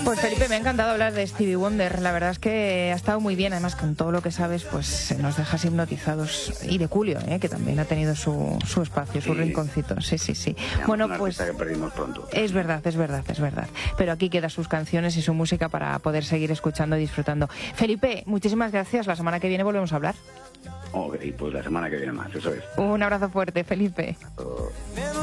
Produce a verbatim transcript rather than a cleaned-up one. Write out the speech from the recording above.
Pues Felipe, me ha encantado hablar de Stevie Wonder. La verdad es que ha estado muy bien. Además, con todo lo que sabes, pues nos dejas hipnotizados. Y de Julio, ¿eh? Que también ha tenido su, su espacio, su sí. rinconcito. Sí, sí, sí. Ya, bueno, una pues que perdimos pronto. Es verdad, es verdad, es verdad. Pero aquí quedan sus canciones y su música para poder seguir escuchando y disfrutando. Felipe, muchísimas gracias. La semana que viene volvemos a hablar. Ok, pues la semana que viene más, eso es. Un abrazo fuerte, Felipe. Uh...